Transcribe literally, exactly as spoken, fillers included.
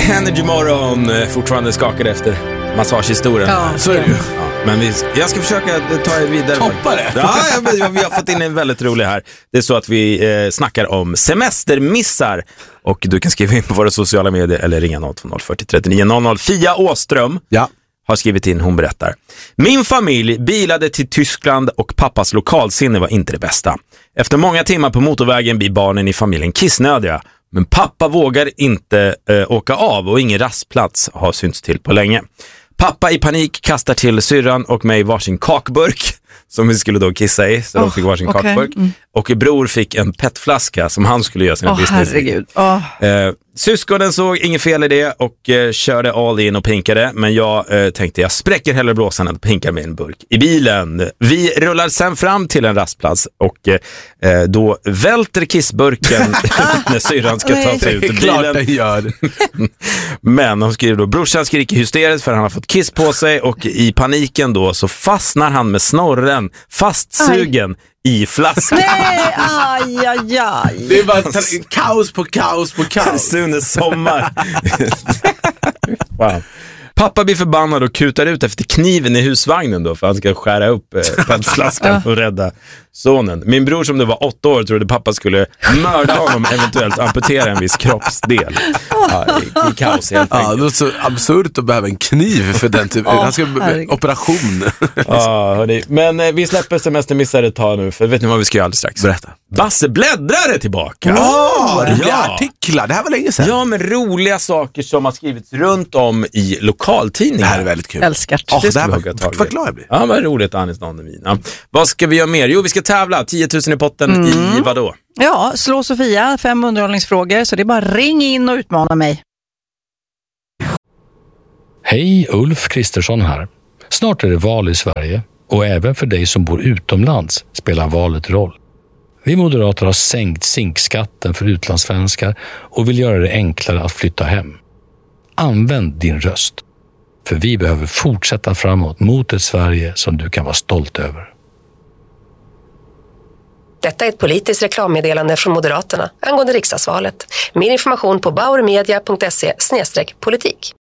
Energy morgon, fortfarande skakad efter massagehistorien. Ja, så är det ju. Ja, men vi, jag ska försöka ta er vidare. Toppa det. Ja, jag, vi har fått in en väldigt rolig här. Det är så att vi eh, snackar om semestermissar. Och du kan skriva in på våra sociala medier eller ringa noll två noll fyrtio trettionio noll noll. Fia Åström Ja. har skrivit in, hon berättar. Min familj bilade till Tyskland och pappas lokalsinne var inte det bästa. Efter många timmar på motorvägen blir barnen i familjen kissnödiga. Men pappa vågar inte eh, åka av och ingen rastplats har synts till på länge. Pappa i panik kastar till syrran och mig varsin kakburk som vi skulle då kissa i, så oh, de fick varsin okay. kakburk. Mm. Och bror fick en petflaska som han skulle göra sina oh, business herregud. Oh. Eh, syskonen såg ingen fel i det och eh, körde all in och pinkade. Men jag eh, tänkte jag spräcker hellre blåsan än att pinka med en burk i bilen. Vi rullar sen fram till en rastplats och eh, då välter kissburken när syrran ska ta sig ut ur bilen. Det gör. Men de skriver då, brorsan skriker hysteriskt för han har fått kiss på sig och i paniken då så fastnar han med snorren fastsugen aj. I flaskan. Nej, aj, aj, aj. Det är bara kaos på kaos på kaos. Under sommar. Wow. Pappa blir förbannad och kutar ut efter kniven i husvagnen då för han ska skära upp eh, petflaskan för att rädda sonen. Min bror som det var åtta år trodde pappa skulle mörda honom, eventuellt amputera en viss kroppsdel. Ja, i, i kaos helt ja, det är så absurt att behöva en kniv för den typen. Han ska operation. Ja, hörni. Men eh, vi släpper semestermissar ett tag nu, för vet ni vad vi ska göra alldeles strax? Berätta. Basse bläddrare tillbaka. Åh, oh, ja. artiklar. Det här var länge sedan. Ja, men roliga saker som har skrivits runt om i lokaltidningar. Det här är väldigt kul. Älskart. Oh, det det här var, vad glad jag blir. Ja, vad roligt, Anis Nandemina. Vad ska vi göra mer? Jo, vi ska tävla. tio tusen i potten mm. i vad då? Ja, slå Sofia, fem underhållningsfrågor. Så det är bara ring in och utmana mig. Hej, Ulf Kristersson här. Snart är det val i Sverige och även för dig som bor utomlands spelar valet roll. Vi moderater har sänkt zinkskatten för utlandssvenskar och vill göra det enklare att flytta hem. Använd din röst, för vi behöver fortsätta framåt mot ett Sverige som du kan vara stolt över. Detta är ett politiskt reklammeddelande från Moderaterna angående riksdagsvalet. Mer information på bauermedia punkt se slash politik.